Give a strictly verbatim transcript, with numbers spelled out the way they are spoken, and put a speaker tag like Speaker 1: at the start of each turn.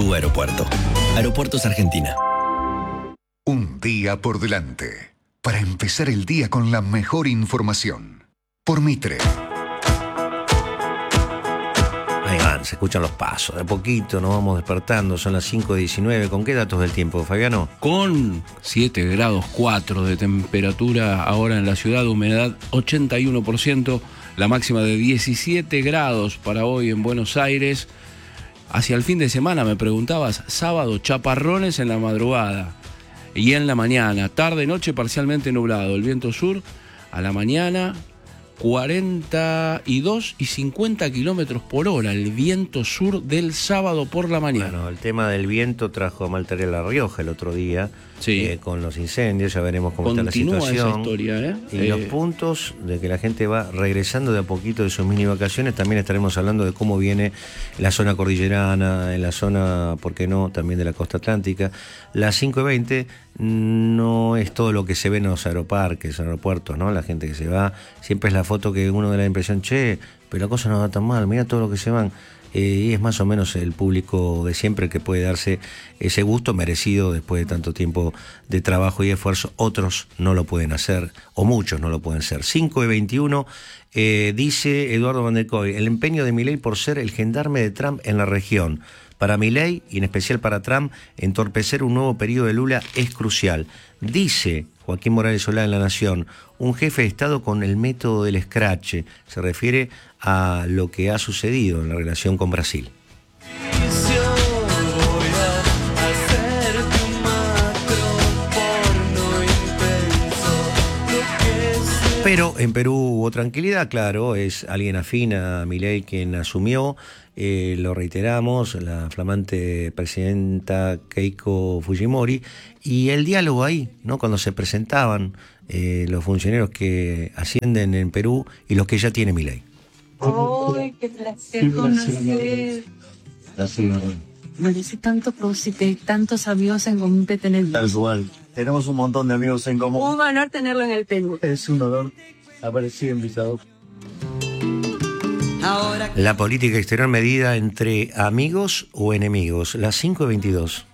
Speaker 1: tu aeropuerto. Aeropuertos Argentina.
Speaker 2: Un día por delante, para empezar el día con la mejor información. Por Mitre.
Speaker 3: Ahí van, se escuchan los pasos. De poquito nos vamos despertando, son las cinco diecinueve. ¿Con qué datos del tiempo, Fabiano?
Speaker 4: Con siete grados cuatro de temperatura ahora en la ciudad, humedad ochenta y uno por ciento, la máxima de diecisiete grados para hoy en Buenos Aires. Hacia el fin de semana, me preguntabas, sábado, chaparrones en la madrugada y en la mañana, tarde, noche parcialmente nublado, el viento sur a la mañana cuarenta y dos y cincuenta kilómetros por hora, el viento sur del sábado por la mañana.
Speaker 3: Bueno, el tema del viento trajo a Maltaria La Rioja el otro día,
Speaker 4: sí.
Speaker 3: eh, con los incendios, ya veremos cómo
Speaker 4: Continúa
Speaker 3: está la situación.
Speaker 4: Esa historia, ¿eh?
Speaker 3: Y
Speaker 4: eh...
Speaker 3: los puntos de que la gente va regresando de a poquito de sus mini vacaciones. También estaremos hablando de cómo viene la zona cordillerana, en la zona, ¿por qué no?, también de la costa atlántica. Las cinco y veinte no es todo lo que se ve en los aeroparques, aeropuertos, ¿no? La gente que se va, siempre es la foto que uno da la impresión, che, pero la cosa no va tan mal, mira todo lo que se van. Eh, y es más o menos el público de siempre que puede darse ese gusto merecido después de tanto tiempo de trabajo y esfuerzo. Otros no lo pueden hacer, o muchos no lo pueden hacer. cinco y veintiuno, eh, dice Eduardo Van der Kooi, el empeño de Milei por ser el gendarme de Trump en la región. Para Milei, y en especial para Trump, entorpecer un nuevo periodo de Lula es crucial. Dice Joaquín Morales Solá en La Nación, un jefe de Estado con el método del escrache. Se refiere a lo que ha sucedido en la relación con Brasil. Pero en Perú hubo tranquilidad, claro, es alguien afín a Milei quien asumió, eh, lo reiteramos, la flamante presidenta Keiko Fujimori, y el diálogo ahí, ¿no? Cuando se presentaban eh, los funcionarios que ascienden en Perú y los que ya tiene Milei.
Speaker 5: ¡Ay, qué placer conocer!
Speaker 6: Gracias.
Speaker 5: Merece tanto conocer, tantos amigos en común que tenemos.
Speaker 6: Tal cual. Tenemos un montón de amigos en común.
Speaker 5: Un honor tenerlo en el Perú.
Speaker 6: Es un honor haber sido invitado.
Speaker 3: La política exterior medida entre amigos o enemigos. Las cinco y veintidós.